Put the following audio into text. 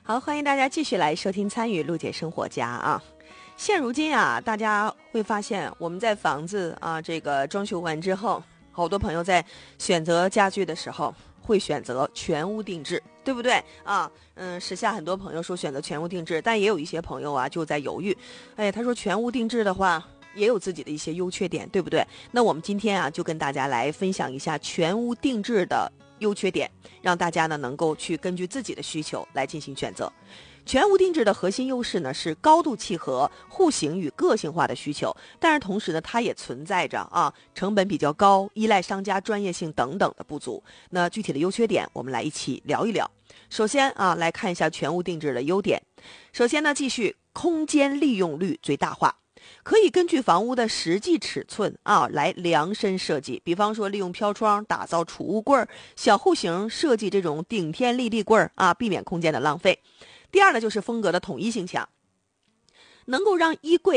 好，欢迎大家继续来收听参与陆姐生活家啊。现如今啊，大家会发现我们在房子啊这个装修完之后，好多朋友在选择家具的时候会选择全屋定制，对不对啊？时下很多朋友说选择全屋定制，但也有一些朋友啊就在犹豫。哎，他说全屋定制的话也有自己的一些优缺点，对不对？那我们今天啊就跟大家来分享一下全屋定制的优缺点，让大家呢能够去根据自己的需求来进行选择。全屋定制的核心优势呢是高度契合户型与个性化的需求，但是同时呢它也存在着成本比较高、依赖商家专业性等等的不足。那具体的优缺点我们来一起聊一聊。首先来看一下全屋定制的优点。首先呢，继续空间利用率最大化。可以根据房屋的实际尺寸来量身设计，比方说利用飘窗打造储物柜，小户型设计这种顶天立地柜避免空间的浪费。第二呢，就是风格的统一性强，能够让衣柜